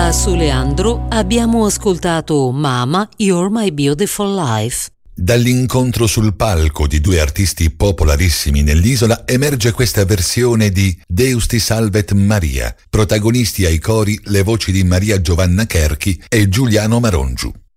Da Soleandro abbiamo ascoltato Mama, You're My Beautiful Life. Dall'incontro sul palco di due artisti popolarissimi nell'isola emerge questa versione di Deus ti salvet Maria, protagonisti ai cori le voci di Maria Giovanna Cherchi e Giuliano Marongiu.